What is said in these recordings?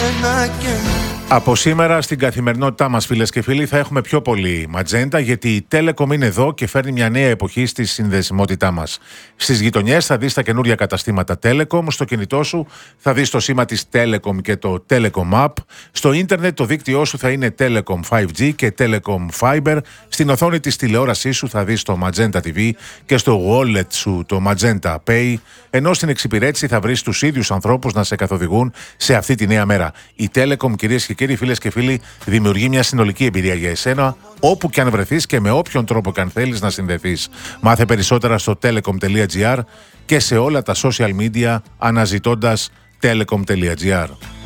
σένα και μου. Από σήμερα στην καθημερινότητά μας, φίλες και φίλοι, θα έχουμε πιο πολύ ματζέντα, γιατί η Telecom είναι εδώ και φέρνει μια νέα εποχή στη συνδεσιμότητά μας. Στις γειτονιές θα δεις τα καινούρια καταστήματα Telecom, στο κινητό σου θα δεις το σήμα της Telecom και το Telecom App, στο ίντερνετ το δίκτυό σου θα είναι Telecom 5G και Telecom Fiber, στην οθόνη της τηλεόρασής σου θα δεις το Magenta TV και στο wallet σου το Magenta Pay, ενώ στην εξυπηρέτηση θα βρεις τους ίδιους ανθρώπους να σε καθοδηγούν σε αυτή τη νέα μέρα. Η Telecom, κυρίες και κύριοι, φίλες και φίλοι, δημιουργεί μια συνολική εμπειρία για εσένα, όπου και αν βρεθείς και με όποιον τρόπο και αν θέλεις να συνδεθείς. Μάθε περισσότερα στο telecom.gr και σε όλα τα social media αναζητώντας telecom.gr.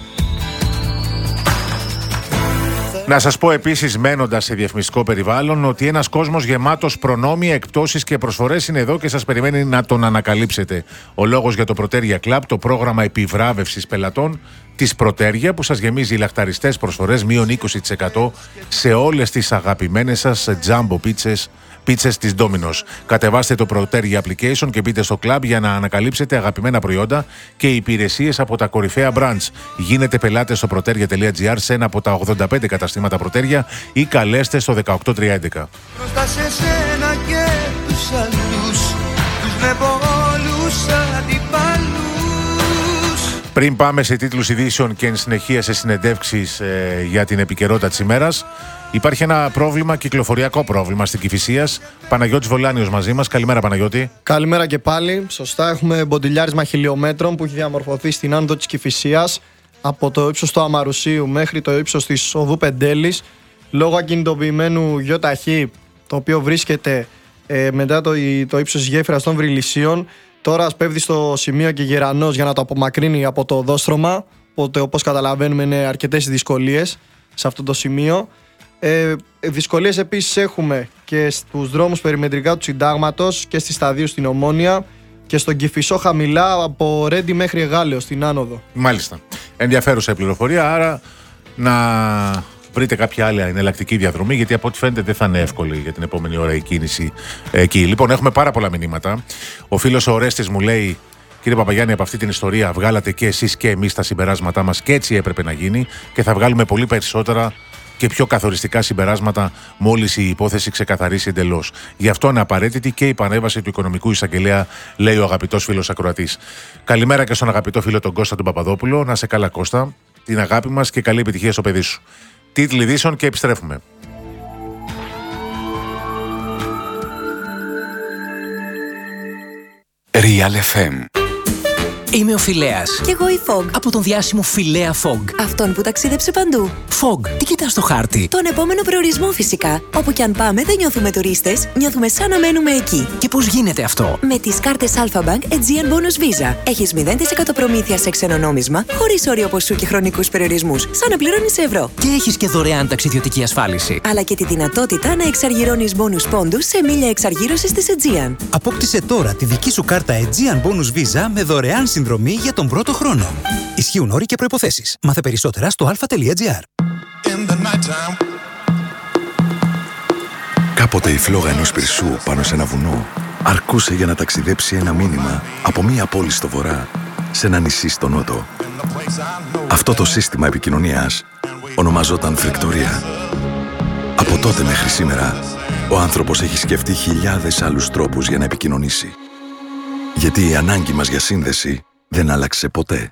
Να σας πω επίσης, μένοντας σε διαφημιστικό περιβάλλον, ότι ένας κόσμος γεμάτος προνόμια, εκπτώσεις και προσφορές είναι εδώ και σας περιμένει να τον ανακαλύψετε. Ο λόγος για το Proteria Club, το πρόγραμμα επιβράβευσης πελατών της Proteria, που σας γεμίζει λαχταριστές προσφορές, μείον 20% σε όλες τις αγαπημένες σας jumbo πίτσες της Domino's. Κατεβάστε το Proteria application και μπείτε στο club για να ανακαλύψετε αγαπημένα προϊόντα και υπηρεσίες από τα κορυφαία brands. Γίνετε πελάτες στο proteria.gr σε ένα από τα 85 καταστήματα Proteria ή καλέστε στο 18311. Μπροστά σε σένα και τους άλλους, τους βλέπω όλους αντιπάλους. Πριν πάμε σε τίτλους ειδήσεων και εν συνεχεία σε συνεντεύξεις για την επικαιρότητα της ημέρας, υπάρχει ένα πρόβλημα, κυκλοφοριακό πρόβλημα στην Κηφισίας. Παναγιώτης Βολάνιος μαζί μας. Καλημέρα, Παναγιώτη. Καλημέρα και πάλι. Σωστά, έχουμε μποντιλιάρισμα χιλιόμετρων που έχει διαμορφωθεί στην άνοδο της Κηφισίας από το ύψος του Αμαρουσίου μέχρι το ύψος της οδού Πεντέλης, λόγω ακινητοποιημένου ΙΧ, το οποίο βρίσκεται μετά το ύψος της γέφυρας των Βρυλισσίων. Τώρα σπέβδει στο σημείο και Γερανός για να το απομακρύνει από το οδόστρωμα. Οπότε, όπως καταλαβαίνουμε, είναι αρκετές δυσκολίες σε αυτό το σημείο. Δυσκολίες επίσης έχουμε και στους δρόμους περιμετρικά του Συντάγματος και στη Σταδίου στην Ομόνια και στον Κηφισό χαμηλά από Ρέντι μέχρι Εγάλεο στην άνοδο. Μάλιστα. Ενδιαφέρουσα η πληροφορία, άρα να βρείτε κάποια άλλη εναλλακτική διαδρομή, γιατί από ό,τι φαίνεται δεν θα είναι εύκολη για την επόμενη ώρα η κίνηση εκεί. Λοιπόν, έχουμε πάρα πολλά μηνύματα. Ο φίλος ο Ορέστης μου λέει: Κύριε Παπαγιάννη, από αυτή την ιστορία βγάλατε και εσείς και εμείς τα συμπεράσματά μας και έτσι έπρεπε να γίνει, και θα βγάλουμε πολύ περισσότερα και πιο καθοριστικά συμπεράσματα μόλις η υπόθεση ξεκαθαρίσει εντελώς. Γι' αυτό είναι απαραίτητη και η πανέβαση του οικονομικού εισαγγελέα, λέει ο αγαπητός φίλος ακροατής. Καλημέρα και στον αγαπητό φίλο τον Κώστα τον Παπαδόπουλο. Να σε καλά, Κώστα. Την αγάπη μας και καλή επιτυχία στο παιδί σου. Τίτλοι ειδήσεων και επιστρέφουμε. Real FM. Είμαι ο Φιλέας. Κι εγώ η Fog. Από τον διάσημο Φιλέα Fog. Αυτόν που ταξίδεψε παντού. Fog, τι κοιτάς στο χάρτη? Τον επόμενο προορισμό φυσικά. Όπου κι αν πάμε δεν νιώθουμε τουρίστες, νιώθουμε σαν να μένουμε εκεί. Και πώς γίνεται αυτό? Με τις κάρτες Alpha Bank Aegean Bonus Visa. Έχεις 0% προμήθεια σε ξένο νόμισμα, χωρίς όριο ποσού και χρονικούς περιορισμούς, σαν να πληρώνεις σε ευρώ. Και έχεις και δωρεάν ταξιδιωτική ασφάλιση. Αλλά και τη δυνατότητα να εξαργυρώνεις bonus πόντους σε μίλια εξαργύρωσης της Aegean. Απόκτησε τώρα τη δική σου κάρτα Aegean Bonus Visa με δωρεάν συνδρομή για τον πρώτο χρόνο. Ισχύουν όροι και προϋποθέσεις. Μάθε περισσότερα στο alpha.gr. Κάποτε η φλόγα ενός πυρσού πάνω σε ένα βουνό αρκούσε για να ταξιδέψει ένα μήνυμα από μία πόλη στο βορρά σε ένα νησί στο νότο. Αυτό το σύστημα επικοινωνίας ονομαζόταν φρεκτορία. Από τότε μέχρι σήμερα, ο άνθρωπος έχει σκεφτεί χιλιάδες άλλους τρόπους για να επικοινωνήσει. Γιατί η ανάγκη μας για σύνδεση δεν άλλαξε ποτέ.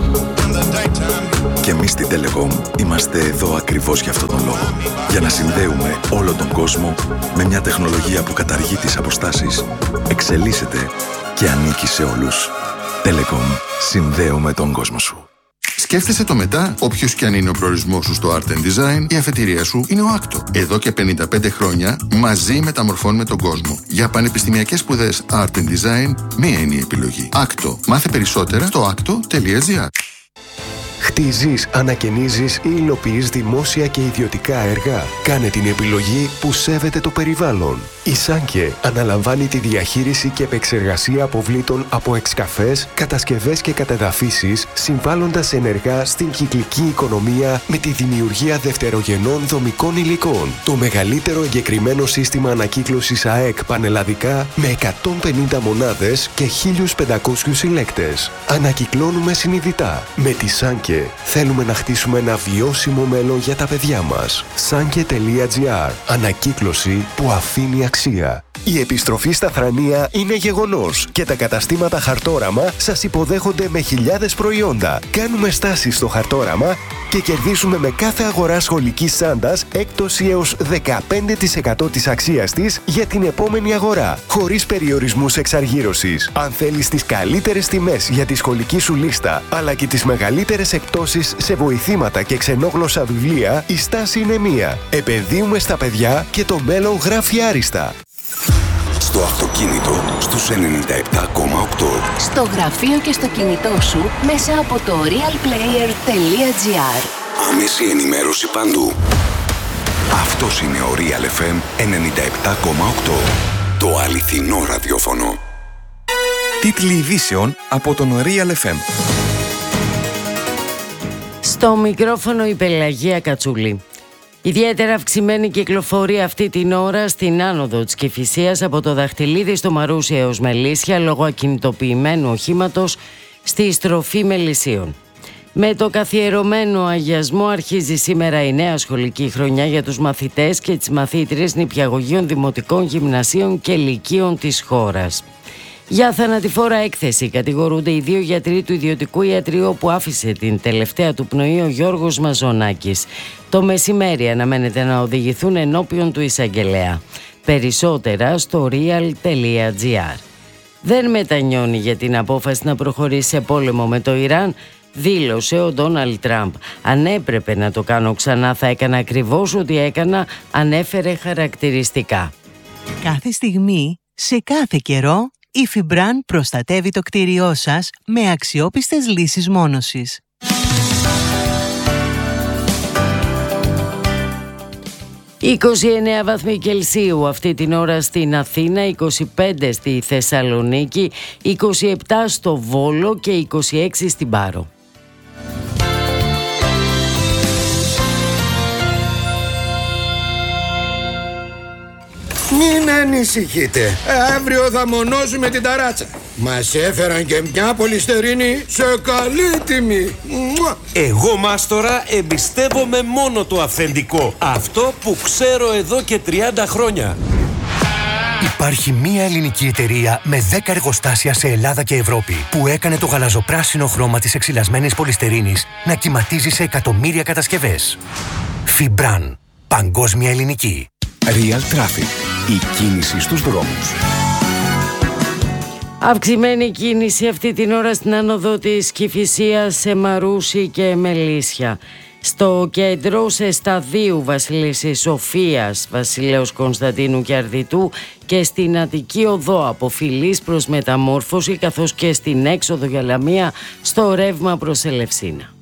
Και εμείς στην Telecom είμαστε εδώ ακριβώς για αυτόν τον λόγο. Για να συνδέουμε όλο τον κόσμο με μια τεχνολογία που καταργεί τις αποστάσεις, εξελίσσεται και ανήκει σε όλους. Telecom, συνδέουμε τον κόσμο σου. Σκέφτεσαι το μετά, όποιος και αν είναι ο προορισμός σου στο Art Design, η αφετηρία σου είναι ο Άκτο. Εδώ και 55 χρόνια μαζί μεταμορφώνουμε τον κόσμο. Για πανεπιστημιακές σπουδές Art Design, μία είναι η επιλογή. Άκτο. Μάθε περισσότερα στο akto.gr. Χτίζεις, ανακαινίζεις ή υλοποιείς δημόσια και ιδιωτικά έργα. Κάνε την επιλογή που σέβεται το περιβάλλον. Η Σάνκε αναλαμβάνει τη διαχείριση και επεξεργασία αποβλήτων από εξκαφές, κατασκευές και κατεδαφίσεις, συμβάλλοντας ενεργά στην κυκλική οικονομία με τη δημιουργία δευτερογενών δομικών υλικών. Το μεγαλύτερο εγκεκριμένο σύστημα ανακύκλωσης ΑΕΚ πανελλαδικά με 150 μονάδες και 1.500 συλλέκτες. Ανακυκλώνουμε συνειδητά. Με τη Σάνκε Σάνκε. Θέλουμε να χτίσουμε ένα βιώσιμο μέλλον για τα παιδιά μας. Sanke.gr. Ανακύκλωση που αφήνει αξία. Η επιστροφή στα θρανία είναι γεγονός και τα καταστήματα Χαρτόραμα σας υποδέχονται με χιλιάδες προϊόντα. Κάνουμε στάσεις στο Χαρτόραμα και κερδίζουμε με κάθε αγορά σχολικής σάντας έκπτωση έως 15% της αξίας της για την επόμενη αγορά, χωρίς περιορισμούς εξαργύρωσης. Αν θέλεις τις καλύτερες τιμές για τη σχολική σου λίστα, αλλά και τις μεγαλύτερες εκπτώσεις σε βοηθήματα και ξενόγλωσσα βιβλία, η στάση είναι μία. Επενδύουμε στα παιδιά και το μέλλον γράφει άριστα. Στο αυτοκίνητο στους 97,8. Στο γραφείο και στο κινητό σου μέσα από το realplayer.gr. Άμεση ενημέρωση παντού. Αυτός είναι ο Real FM 97,8. Το αληθινό ραδιόφωνο. Τίτλοι ειδήσεων από τον Real FM. Στο μικρόφωνο η Πελαγία Κατσούλη. Ιδιαίτερα αυξημένη κυκλοφορία αυτή την ώρα στην άνοδο της Κηφισίας από το Δαχτυλίδι στο Μαρούσι έως Μελίσια λόγω ακινητοποιημένου οχήματος στη στροφή Μελισσίων. Με το καθιερωμένο αγιασμό αρχίζει σήμερα η νέα σχολική χρονιά για τους μαθητές και τις μαθήτριες νηπιαγωγείων, δημοτικών, γυμνασίων και λυκείων της χώρας. Για θανατηφόρα έκθεση κατηγορούνται οι 2 γιατροί του ιδιωτικού ιατρείου όπου άφησε την τελευταία του πνοή ο Γιώργος Μαζονάκης. Το μεσημέρι αναμένεται να οδηγηθούν ενώπιον του εισαγγελέα. Περισσότερα στο real.gr. Δεν μετανιώνει για την απόφαση να προχωρήσει σε πόλεμο με το Ιράν, δήλωσε ο Ντόναλντ Τραμπ. Αν έπρεπε να το κάνω ξανά θα έκανα ακριβώς ό,τι έκανα, ανέφερε χαρακτηριστικά. Κάθε στιγμή, σε κάθε καιρό, η Fibran προστατεύει το κτίριό σας με αξιόπιστες λύσεις μόνωσης. «29 βαθμοί Κελσίου αυτή την ώρα στην Αθήνα, 25 στη Θεσσαλονίκη, 27 στο Βόλο και 26 στην Πάρο». Μην ανησυχείτε, αύριο θα μονώσουμε την ταράτσα. Μας έφεραν και μια πολυστερίνη σε καλή τιμή. Εγώ, μάστορα, εμπιστεύομαι μόνο το αυθεντικό. Αυτό που ξέρω εδώ και 30 χρόνια. Υπάρχει μία ελληνική εταιρεία με 10 εργοστάσια σε Ελλάδα και Ευρώπη που έκανε το γαλαζοπράσινο χρώμα της εξυλασμένης πολυστερίνης να κυματίζει σε εκατομμύρια κατασκευές. Fibran. Παγκόσμια ελληνική. Real Traffic. Η κίνηση στους δρόμους. Αυξημένη κίνηση αυτή την ώρα στην άνοδο της Κηφισίας σε Μαρούσι και Μελίσια. Στο κέντρο σε σταδίου Βασιλίσσης Σοφίας, Βασιλέως Κωνσταντίνου και Αρδιτού και στην Αττική Οδό από Φιλής προς Μεταμόρφωση, καθώς και στην έξοδο για Λαμία στο ρεύμα προς Ελευσίνα.